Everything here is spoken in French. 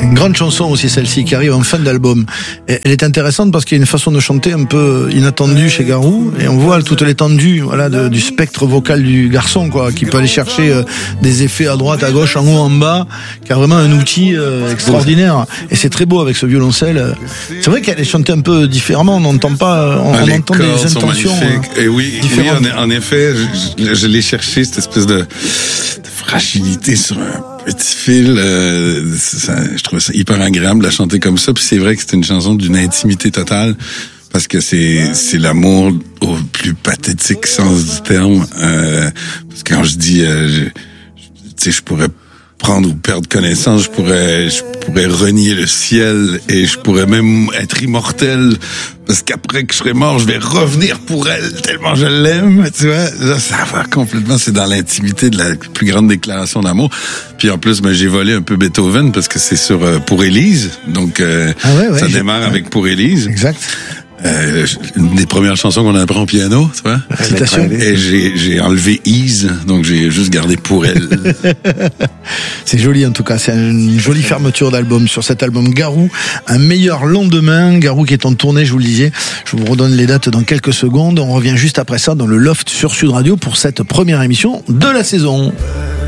Une grande chanson aussi, celle-ci, qui arrive en fin d'album. Et elle est intéressante parce qu'il y a une façon de chanter un peu inattendue chez Garou, et on voit toute l'étendue, voilà, du spectre vocal du garçon, quoi, qui peut aller chercher des effets à droite, à gauche, en haut, en bas, qui a vraiment un outil extraordinaire. Et c'est très beau avec ce violoncelle. C'est vrai qu'elle est chantée un peu différemment, on n'entend pas, on entend des intentions. Et oui, en effet, je l'ai cherché, cette espèce de fragilité sur un petit fil. Je trouve ça hyper agréable de la chanter comme ça. Puis c'est vrai que c'est une chanson d'une intimité totale, parce que c'est l'amour au plus pathétique sens du terme. Parce que quand je dis, je pourrais prendre ou perdre connaissance, je pourrais renier le ciel, et je pourrais même être immortel, parce qu'après que je serai mort, je vais revenir pour elle tellement je l'aime, tu vois. Là, ça va complètement, c'est dans l'intimité de la plus grande déclaration d'amour. Puis en plus, j'ai volé un peu Beethoven, parce que c'est sur Pour Élise, donc ça démarre avec Pour Élise. Exact. Une des premières chansons qu'on apprend au piano, tu vois. Et j'ai enlevé Ease, donc j'ai juste gardé Pour elle. C'est joli en tout cas, c'est une jolie fermeture d'album sur cet album Garou, un meilleur lendemain. Garou qui est en tournée, je vous le disais. Je vous redonne les dates dans quelques secondes. On revient juste après ça dans le Loft sur Sud Radio pour cette première émission de la saison.